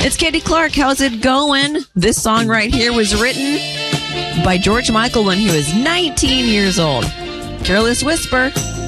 It's Katie Clark. How's it going? This song right here was written by George Michael when he was 19 years old. Careless Whisper.